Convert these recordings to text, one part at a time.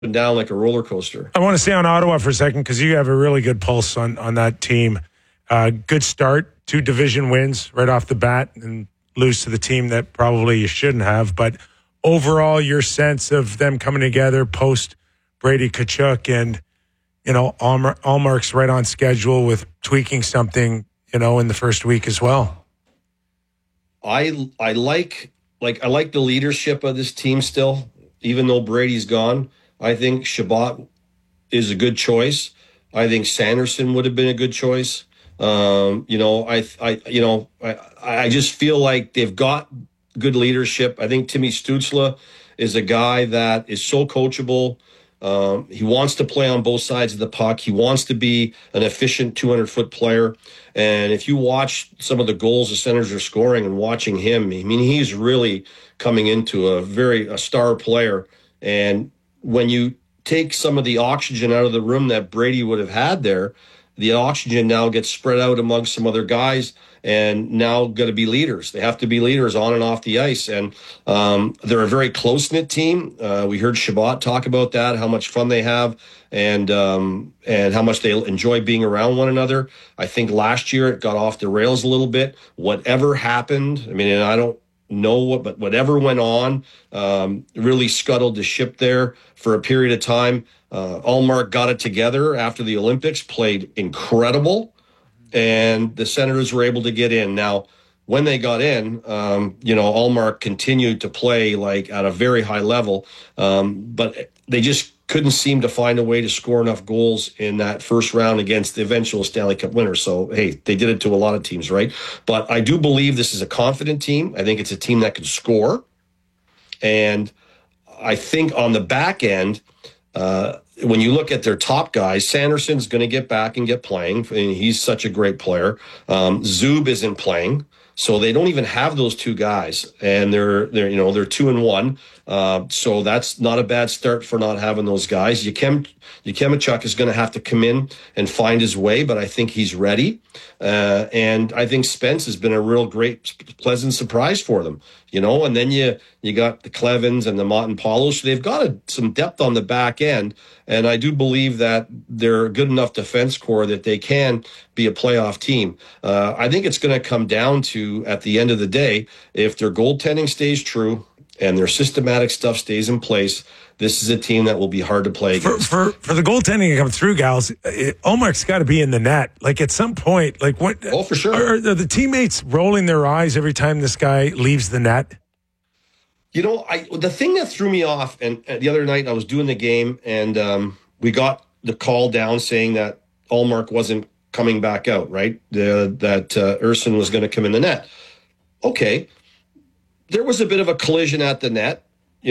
and down like a roller coaster. I want to stay on Ottawa for a second because you have a really good pulse on that team. Good start, 2 division wins right off the bat, and lose to the team that probably you shouldn't have. But overall, your sense of them coming together post Brady Tkachuk and, Allmark's right on schedule with tweaking something, in the first week as well. I like the leadership of this team still, even though Brady's gone. I think Chabot is a good choice. I think Sanderson would have been a good choice. I just feel like they've got good leadership. I think Timmy Stützle is a guy that is so coachable. He wants to play on both sides of the puck. He wants to be an efficient 200-foot player. And if you watch some of the goals the Senators are scoring and watching him, he's really coming into a star player. And when you take some of the oxygen out of the room that Brady would have had there, the oxygen now gets spread out amongst some other guys and now got to be leaders. They have to be leaders on and off the ice. And they're a very close-knit team. We heard Chabot talk about that, how much fun they have and how much they enjoy being around one another. I think last year it got off the rails a little bit. Whatever happened, and I don't know what, but whatever went on really scuttled the ship there for a period of time. Allmark got it together after the Olympics, played incredible, and the Senators were able to get in. Now, when they got in, Allmark continued to play at a very high level, but they just couldn't seem to find a way to score enough goals in that first round against the eventual Stanley Cup winner. So, hey, they did it to a lot of teams, right? But I do believe this is a confident team. I think it's a team that can score. And I think on the back end, when you look at their top guys, Sanderson's going to get back and get playing. And he's such a great player. Zub isn't playing, so they don't even have those 2 guys, and they're 2-1. So that's not a bad start for not having those guys. Yukemchuk is going to have to come in and find his way, but I think he's ready. And I think Spence has been a real great, pleasant surprise for them. And then you got the Clevins and the Montempallo, so they've got some depth on the back end, and I do believe that they're a good enough defense core that they can be a playoff team. I think it's going to come down to, at the end of the day, if their goaltending stays true and their systematic stuff stays in place, this is a team that will be hard to play against. For the goaltending to come through, gals, Allmark's got to be in the net. At some point, what? Oh, for sure. Are the teammates rolling their eyes every time this guy leaves the net? The thing that threw me off, and the other night I was doing the game, and we got the call down saying that Allmark wasn't coming back out, right? That Urson was going to come in the net. Okay. There was a bit of a collision at the net.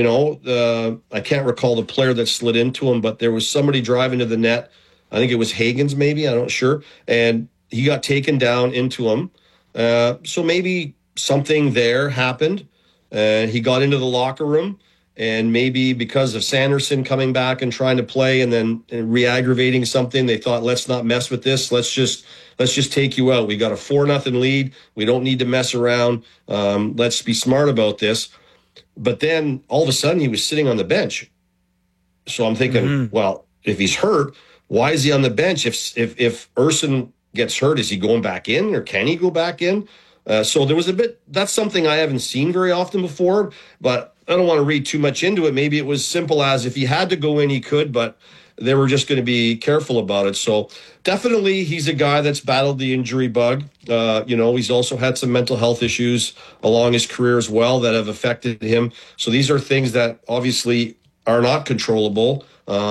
I can't recall the player that slid into him, but there was somebody driving to the net. I think it was Hagens, maybe. I'm not sure. And he got taken down into him. So maybe something there happened. He got into the locker room, and maybe because of Sanderson coming back and trying to play and then re-aggravating something, they thought, let's not mess with this. Let's just take you out. We got a 4-0 lead. We don't need to mess around. Let's be smart about this. But then all of a sudden he was sitting on the bench. So I'm thinking, well, if he's hurt, why is he on the bench? If Urson gets hurt, is he going back in, or can he go back in? So there was that's something I haven't seen very often before, but I don't want to read too much into it. Maybe it was simple as if he had to go in, he could, but they were just going to be careful about it. So definitely he's a guy that's battled the injury bug. He's also had some mental health issues along his career as well that have affected him. So these are things that obviously are not controllable.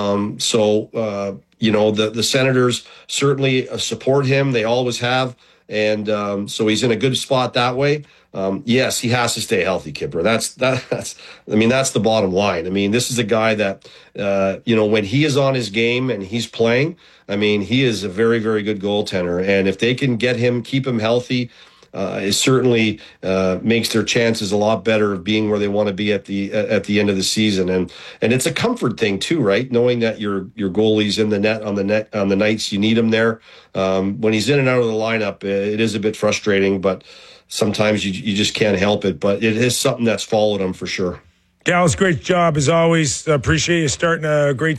The Senators certainly support him. They always have. And so he's in a good spot that way. Yes, he has to stay healthy, Kipper. That's the bottom line. This is a guy that, when he is on his game and he's playing, he is a very, very good goaltender. And if they can keep him healthy, it certainly makes their chances a lot better of being where they want to be at the end of the season. And it's a comfort thing too, right? Knowing that your goalie's in the net on the nights you need him there. When he's in and out of the lineup, it is a bit frustrating, but sometimes you just can't help it. But it is something that's followed him for sure. Gals, great job as always. Appreciate you starting a great